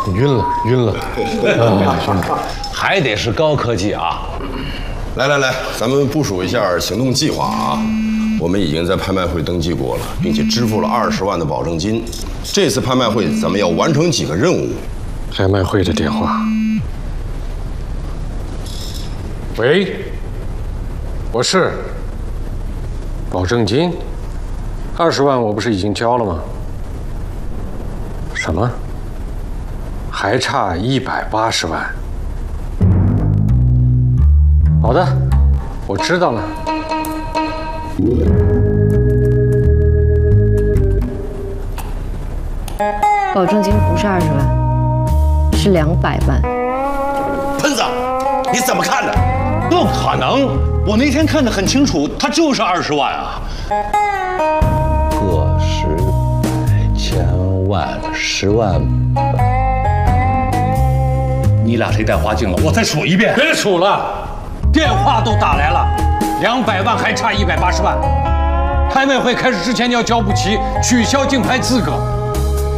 晕了，还得是高科技啊！ 来，咱们部署一下行动计划啊！我们已经在拍卖会登记过了，并且支付了20万的保证金。这次拍卖会咱们要完成几个任务。 拍卖会的电话。喂，我是。保证金，20万我不是已经交了吗？什么？还差180万。好的，我知道了。 保证金不是20万，是200万。 喷子，你怎么看的？ 不可能！我那天看得很清楚，他就是20万啊！个十百千万10万百，你俩谁带花镜了？我再数一遍。 别数了，电话都打来了，200万还差180万。拍卖会开始之前你要交不齐，取消竞拍资格。